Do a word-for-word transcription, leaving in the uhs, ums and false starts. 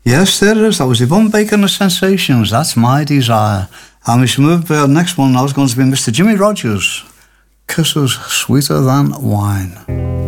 Yes, there is. That was Yvonne Baker and the Sensations. That's My Desire. And we should move to our next one now. Is going to be Mister Jimmy Rogers. Kisses Sweeter Than Wine.